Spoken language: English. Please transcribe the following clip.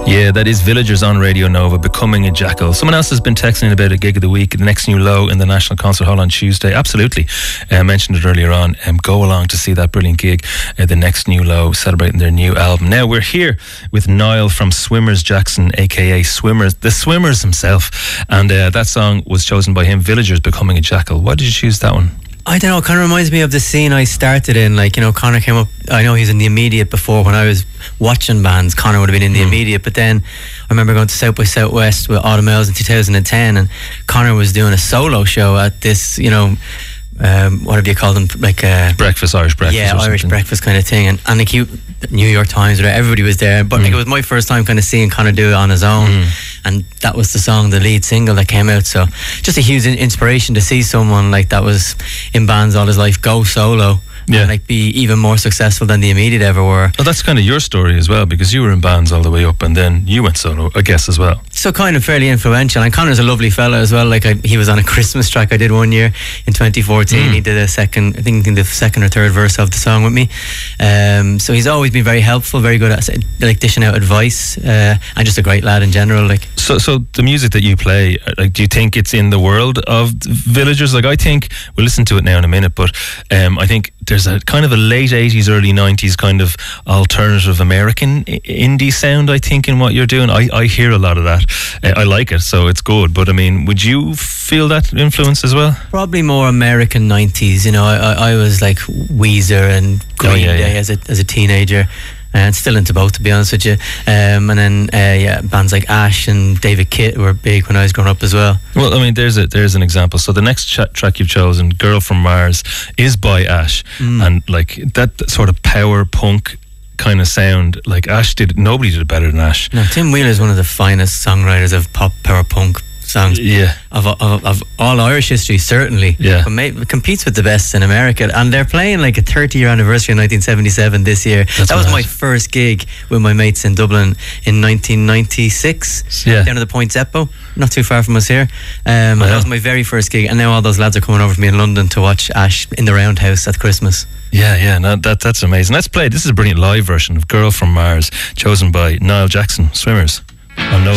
Yeah, that is Villagers on Radio Nova, Becoming a Jackal. Someone else has been texting about a gig of the week, the Next New Low in the National Concert Hall on Tuesday. Absolutely. I mentioned it earlier on. Go along to see that brilliant gig, the Next New Low, celebrating their new album. Now, we're here with Niall from Swimmers Jackson, a.k.a. Swimmers, the Swimmers himself. And that song was chosen by him, Villagers, Becoming a Jackal. Why did you choose that one? I don't know, it kind of reminds me of the scene I started in. Like, you know, Conor came up, I know he's in the Immediate before. When I was watching bands, Conor would have been in the Immediate, but then I remember going to South by Southwest with Autumn Elves in 2010, and Conor was doing a solo show at this, you know, what have you called them, like breakfast, Irish breakfast, yeah, Irish breakfast kind of thing, and like New York Times, everybody was there, but like it was my first time kind of seeing Conor do it on his own, and that was the song, the lead single that came out. So just a huge inspiration to see someone like that was in bands all his life go solo. Yeah. And like be even more successful than the Immediate ever were. Well, that's kind of your story as well, because you were in bands all the way up and then you went solo, I guess, as well. So kind of fairly influential. And Conor's a lovely fella as well. Like he was on a Christmas track I did one year in 2014. He did the second or third verse of the song with me. So he's always been very helpful, very good at like dishing out advice, and just a great lad in general. Like so the music that you play, like, do you think it's in the world of Villagers? Like, I think we'll listen to it now in a minute, but I think there's a kind of a late 80s, early 90s kind of alternative American indie sound, I think, in what you're doing. I hear a lot of that. I like it, so it's good. But I mean, would you feel that influence as well? Probably more American 90s. You know, I was like Weezer and Green Day as a teenager. And still into both, to be honest with you. And then bands like Ash and David Kitt were big when I was growing up as well. Well, I mean, there's an example. So the next track you've chosen, Girl from Mars, is by Ash, and like that sort of power punk kind of sound, like nobody did it better than Ash. No, Tim Wheeler is one of the finest songwriters of pop power punk songs of all Irish history, certainly. Yeah. But competes with the best in America, and they're playing like a 30-year anniversary in 1977 this year. That was my first gig with my mates in Dublin in 1996. Down at the Point Zeppo, not too far from us here. That was my very first gig, and now all those lads are coming over to me in London to watch Ash in the Roundhouse at Christmas. No, that's amazing. Let's play. This is a brilliant live version of Girl from Mars, chosen by Niall Jackson, Swimmers on Nova.